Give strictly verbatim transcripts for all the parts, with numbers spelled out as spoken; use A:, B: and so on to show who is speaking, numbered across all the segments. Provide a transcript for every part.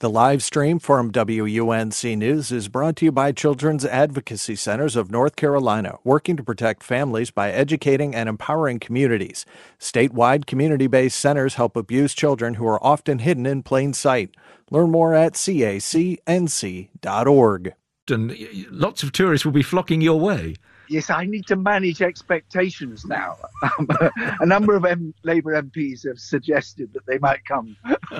A: The live stream from W U N C News is brought to you by Children's Advocacy Centers of North Carolina, working to protect families by educating and empowering communities. Statewide community-based centers help abused children who are often hidden in plain sight. Learn more at C A C N C dot org.
B: And lots of tourists will be flocking your way.
C: Yes, I need to manage expectations now. Um, a number of M- Labour M Ps have suggested that they might come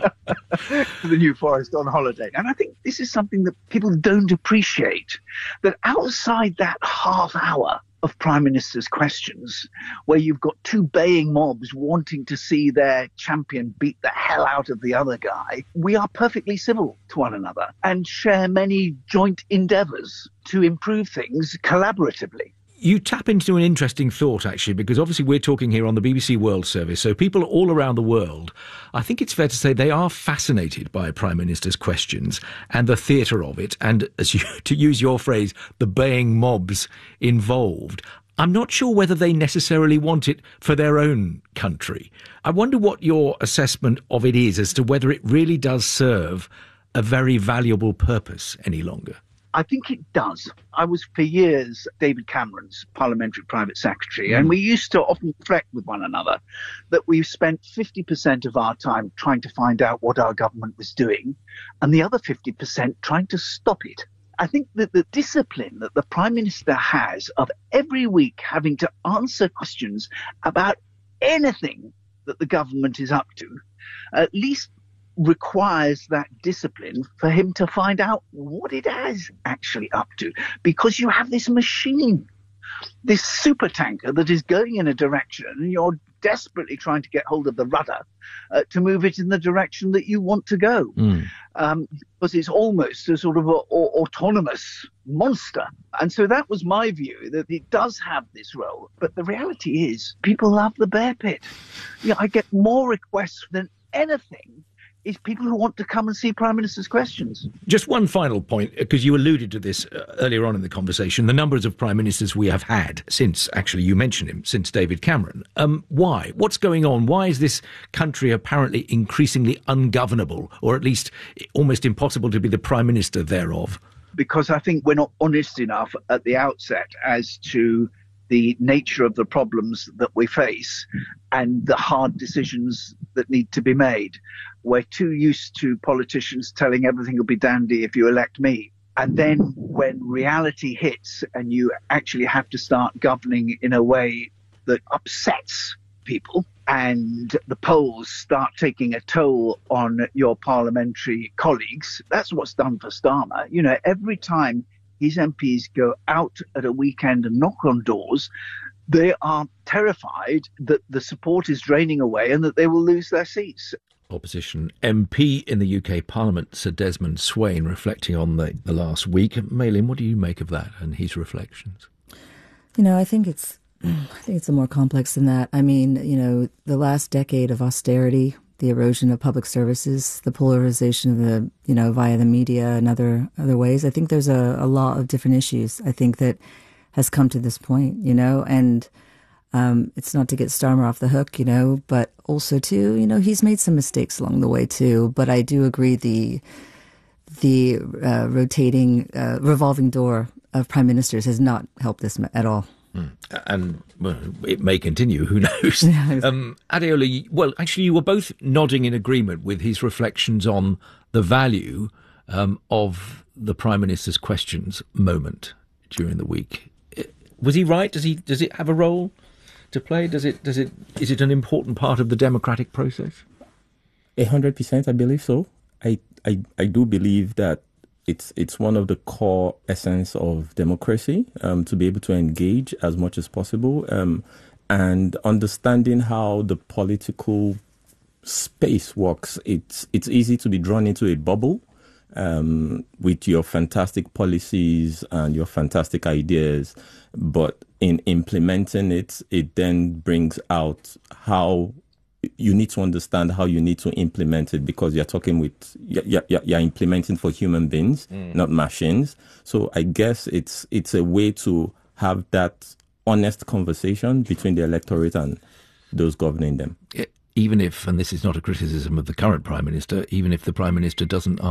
C: to the New Forest on holiday. And I think this is something that people don't appreciate, that outside that half hour of Prime Minister's questions, where you've got two baying mobs wanting to see their champion beat the hell out of the other guy, we are perfectly civil to one another and share many joint endeavours to improve things collaboratively.
B: You tap into an interesting thought, actually, because obviously we're talking here on the B B C World Service, so people all around the world, I think it's fair to say they are fascinated by a Prime Minister's questions and the theatre of it, and, as you, to use your phrase, the baying mobs involved. I'm not sure whether they necessarily want it for their own country. I wonder what your assessment of it is as to whether it really does serve a very valuable purpose any longer.
C: I think it does. I was for years David Cameron's parliamentary private secretary, mm. and we used to often reflect with one another that we've spent fifty percent of our time trying to find out what our government was doing, and the other fifty percent trying to stop it. I think that the discipline that the Prime Minister has of every week having to answer questions about anything that the government is up to, at least requires that discipline for him to find out what it is actually up to, because you have this machine, this super tanker that is going in a direction and you're desperately trying to get hold of the rudder uh, to move it in the direction that you want to go. Mm. Um, because it's almost a sort of a, a, autonomous monster. And so that was my view, that it does have this role. But the reality is people love the bear pit. Yeah, I get more requests than anything is people who want to come and see Prime Minister's questions.
B: Just one final point, because you alluded to this uh, earlier on in the conversation, the numbers of Prime Ministers we have had since, actually you mentioned him, since David Cameron. Um, why? What's going on? Why is this country apparently increasingly ungovernable, or at least almost impossible to be the Prime Minister thereof?
C: Because I think we're not honest enough at the outset as to the nature of the problems that we face and the hard decisions that need to be made. We're too used to politicians telling everything will be dandy if you elect me. And then when reality hits and you actually have to start governing in a way that upsets people and the polls start taking a toll on your parliamentary colleagues, that's what's done for Starmer. You know, every time his M Ps go out at a weekend and knock on doors, they are terrified that the support is draining away and that they will lose their seats.
B: Opposition M P in the U K Parliament, Sir Desmond Swayne, reflecting on the, the last week. Maylin, what do you make of that and his reflections?
D: You know, I think it's I think it's a more complex than that. I mean, you know, the last decade of austerity, the erosion of public services, the polarization of the, you know, via the media and other other ways. I think there's a, a lot of different issues, I think, that has come to this point, you know, and um, it's not to get Starmer off the hook, you know, but also, too, you know, he's made some mistakes along the way, too. But I do agree the the uh, rotating, uh, revolving door of prime ministers has not helped this at all.
B: Mm. And well, it may continue, who knows? um, Adeola, well, actually, you were both nodding in agreement with his reflections on the value um, of the Prime Minister's questions moment during the week. Was he right? Does he does it have a role to play? Does it does it is it an important part of the democratic process?
E: A hundred percent, I believe so. I, I I do believe that It's it's one of the core essence of democracy, um, to be able to engage as much as possible, um, and understanding how the political space works. It's it's easy to be drawn into a bubble um, with your fantastic policies and your fantastic ideas, but in implementing it, it then brings out how you need to understand how you need to implement it, because you're talking with, you're, you're, you're implementing for human beings, mm. not machines. So I guess it's it's a way to have that honest conversation between the electorate and those governing them.
B: Even if, and this is not a criticism of the current Prime Minister, even if the Prime Minister doesn't